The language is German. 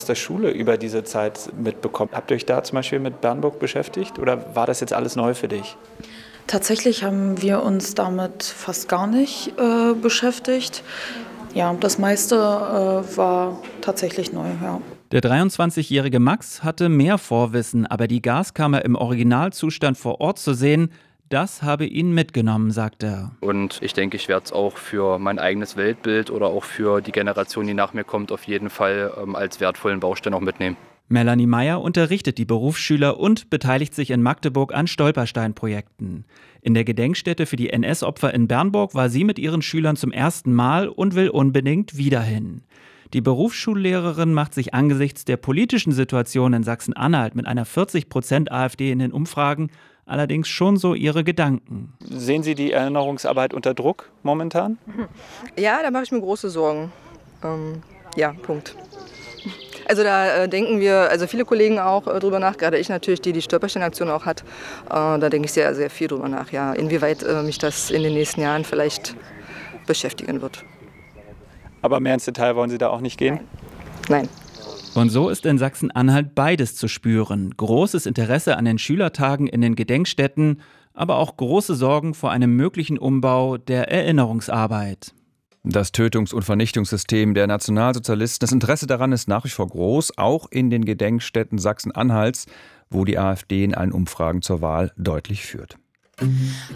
der Schule über diese Zeit mitbekommen? Habt ihr euch da zum Beispiel mit Bernburg beschäftigt oder war das jetzt alles neu für dich? Tatsächlich haben wir uns damit fast gar nicht beschäftigt. Ja, das meiste war tatsächlich neu, ja. Der 23-jährige Max hatte mehr Vorwissen, aber die Gaskammer im Originalzustand vor Ort zu sehen, das habe ihn mitgenommen, sagt er. Und ich denke, ich werde es auch für mein eigenes Weltbild oder auch für die Generation, die nach mir kommt, auf jeden Fall als wertvollen Baustein auch mitnehmen. Melanie Meyer unterrichtet die Berufsschüler und beteiligt sich in Magdeburg an Stolpersteinprojekten. In der Gedenkstätte für die NS-Opfer in Bernburg war sie mit ihren Schülern zum ersten Mal und will unbedingt wieder hin. Die Berufsschullehrerin macht sich angesichts der politischen Situation in Sachsen-Anhalt mit einer 40% AfD in den Umfragen allerdings schon so ihre Gedanken. Sehen Sie die Erinnerungsarbeit unter Druck momentan? Ja, da mache ich mir große Sorgen. Ja, Punkt. Also da denken wir, also viele Kollegen auch drüber nach, gerade ich natürlich, die Stolpersteinaktion auch hat. Da denke ich sehr, sehr viel drüber nach, ja, inwieweit mich das in den nächsten Jahren vielleicht beschäftigen wird. Aber mehr ins Detail wollen Sie da auch nicht gehen? Nein. Und so ist in Sachsen-Anhalt beides zu spüren. Großes Interesse an den Schülertagen in den Gedenkstätten, aber auch große Sorgen vor einem möglichen Umbau der Erinnerungsarbeit. Das Tötungs- und Vernichtungssystem der Nationalsozialisten, das Interesse daran ist nach wie vor groß, auch in den Gedenkstätten Sachsen-Anhalts, wo die AfD in allen Umfragen zur Wahl deutlich führt.